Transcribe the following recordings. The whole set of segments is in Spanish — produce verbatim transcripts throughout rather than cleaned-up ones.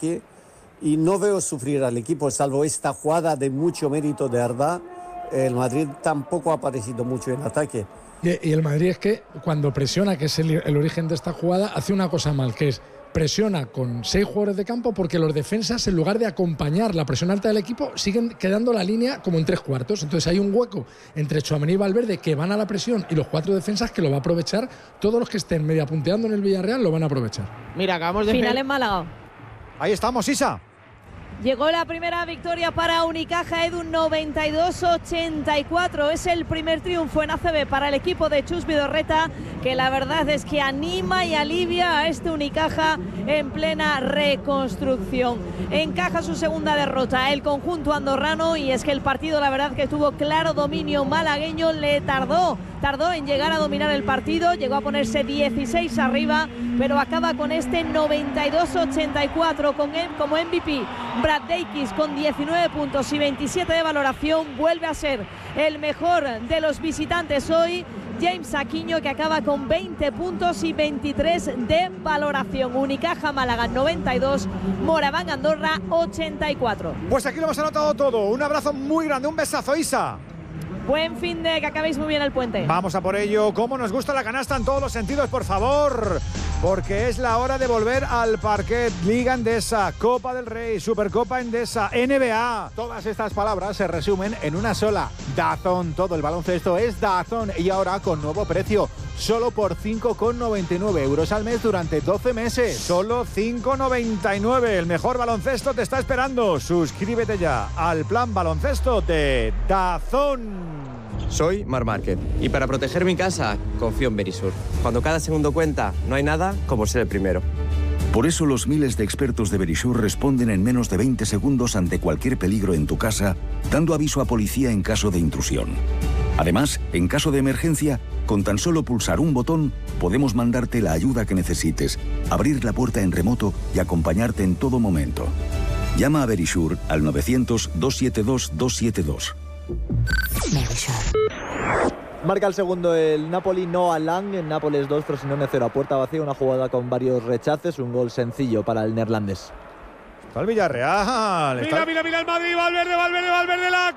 ataque y no veo sufrir al equipo, salvo esta jugada de mucho mérito de Arda. El Madrid tampoco ha aparecido mucho en ataque. Y, y el Madrid es que cuando presiona, que es el, el origen de esta jugada, hace una cosa mal, que es presiona con seis jugadores de campo porque los defensas, en lugar de acompañar la presión alta del equipo, siguen quedando la línea como en tres cuartos. Entonces hay un hueco entre Tchouaméni y Valverde que van a la presión y los cuatro defensas que lo va a aprovechar. Todos los que estén media punteando en el Villarreal lo van a aprovechar. Mira, acabamos de... Final en Málaga. Ahí estamos, Isa. Llegó la primera victoria para Unicaja, Edu, noventa y dos a ochenta y cuatro. Es el primer triunfo en A C B para el equipo de Chus Vidorreta, que la verdad es que anima y alivia a este Unicaja en plena reconstrucción. Encaja su segunda derrota el conjunto andorrano, y es que el partido, la verdad, que tuvo claro dominio malagueño. Le tardó, tardó en llegar a dominar el partido, llegó a ponerse dieciséis arriba, pero acaba con este noventa y dos a ochenta y cuatro con él como M V P. Brad Deikis con diecinueve puntos y veintisiete de valoración, vuelve a ser el mejor de los visitantes hoy. James Aquino, que acaba con veinte puntos y veintitrés de valoración. Unicaja Málaga noventa y dos, Moraván Andorra ochenta y cuatro. Pues aquí lo hemos anotado todo. Un abrazo muy grande, un besazo, Isa. Buen fin de, que acabéis muy bien el puente. Vamos a por ello. Cómo nos gusta la canasta en todos los sentidos, por favor. Porque es la hora de volver al parquet. Liga Endesa, Copa del Rey, Supercopa Endesa, N B A. Todas estas palabras se resumen en una sola: DAZN. Todo el baloncesto es DAZN, y ahora con nuevo precio. Solo por cinco con noventa y nueve euros al mes durante doce meses. Solo cinco con noventa y nueve. El mejor baloncesto te está esperando. Suscríbete ya al plan baloncesto de DAZN. Soy Marc Márquez y para proteger mi casa confío en Verisur. Cuando cada segundo cuenta, no hay nada como ser el primero. Por eso los miles de expertos de Verisur responden en menos de veinte segundos ante cualquier peligro en tu casa, dando aviso a policía en caso de intrusión. Además, en caso de emergencia, con tan solo pulsar un botón, podemos mandarte la ayuda que necesites, abrir la puerta en remoto y acompañarte en todo momento. Llama a Verisur al novecientos, doscientos setenta y dos, doscientos setenta y dos. Marca el segundo el Napoli, no Lang. En Nápoles dos, Frosinone cero a puerta vacía. Una jugada con varios rechaces, un gol sencillo para el neerlandés. Está el Villarreal. Mira, está... mira, mira el Madrid. Valverde, Valverde, Valverde, la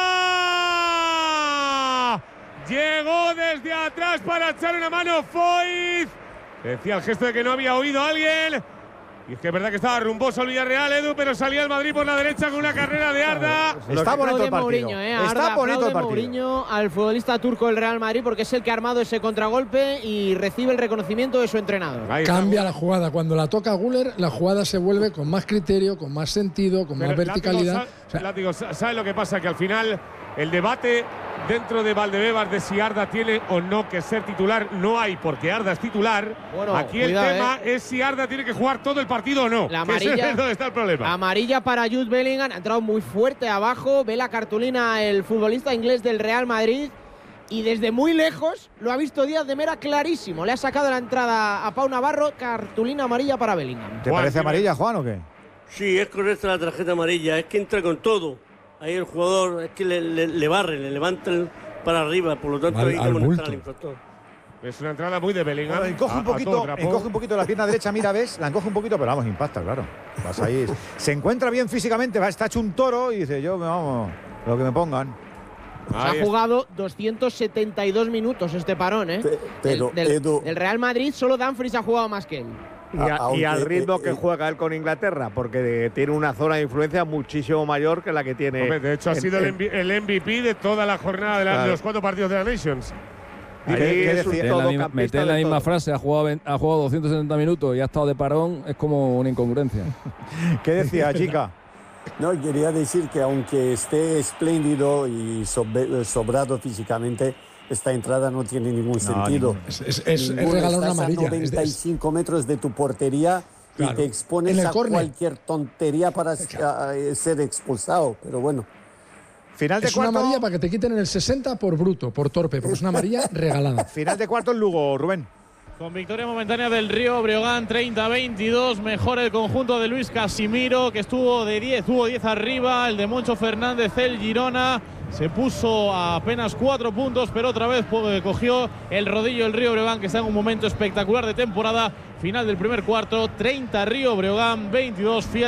corta. Llegó desde atrás para echar una mano Foyth. Decía el gesto de que no había oído a alguien. Y es que es verdad que estaba rumboso el Villarreal, Edu, pero salía el Madrid por la derecha con una carrera de Arda. Está bonito el partido. Mourinho, eh, Arda, Está bonito el partido. Mourinho al futbolista turco del Real Madrid, porque es el que ha armado ese contragolpe y recibe el reconocimiento de su entrenador. Cambia la jugada. Cuando la toca Güler, la jugada se vuelve con más criterio, con más sentido, con pero más verticalidad. Látigo, o sea, Látigo, ¿sabes lo que pasa? Que al final el debate dentro de Valdebebas de si Arda tiene o no que ser titular no hay, porque Arda es titular. Bueno, aquí cuidado, el tema eh. es si Arda tiene que jugar todo el partido o no. La amarilla, es donde está el problema. Amarilla para Jude Bellingham, ha entrado muy fuerte abajo, ve la cartulina el futbolista inglés del Real Madrid y desde muy lejos lo ha visto Díaz de Mera clarísimo. Le ha sacado la entrada a Pau Navarro, cartulina amarilla para Bellingham. ¿Te Juan, parece amarilla, Juan, o qué? Sí, es correcta la tarjeta amarilla, es que entra con todo. Ahí el jugador es que le, le, le barre, le levanta el, para arriba, por lo tanto al, ahí que molestar al infractor. Es una entrada muy de Bellingham. Bueno, encoge, un poquito, encoge un poquito la pierna derecha, mira, ves, la encoge un poquito, pero vamos, impacta, claro. Vas ahí. Se encuentra bien físicamente, va, está hecho un toro y dice, yo, vamos, lo que me pongan. Se ha jugado doscientos setenta y dos minutos este parón, ¿eh? Pero, del, del, Edu, del Real Madrid solo Dumfries ha jugado más que él. Y, a, y al ritmo eh, que juega él con Inglaterra, porque tiene una zona de influencia muchísimo mayor que la que tiene. Hombre, de hecho, ha en, sido en, el M V P de toda la jornada de, la, claro. de los cuatro partidos de la Nations. Ahí es un todo meter la misma frase, ha jugado, ha jugado doscientos setenta minutos y ha estado de parón, es como una incongruencia. ¿Qué decía, chica? No, quería decir que aunque esté espléndido y sobrado físicamente, esta entrada no tiene ningún no, sentido. Es, es, es, es regalar una amarilla. Estás a noventa y cinco metros de tu portería, claro, y te expones a corner. Cualquier tontería para a, a ser expulsado, pero bueno. Final de es cuarto. Una amarilla para que te quiten en el sesenta por bruto, por torpe, porque es una amarilla regalada. Final de cuarto en Lugo, Rubén. Con victoria momentánea del Río Breogán, treinta a veintidós. Mejor el conjunto de Luis Casimiro, que estuvo de diez, tuvo diez arriba. El de Moncho Fernández, el Girona, se puso a apenas cuatro puntos, pero otra vez cogió el rodillo el Río Breogán, que está en un momento espectacular de temporada. Final del primer cuarto, treinta Río Breogán, veintidós.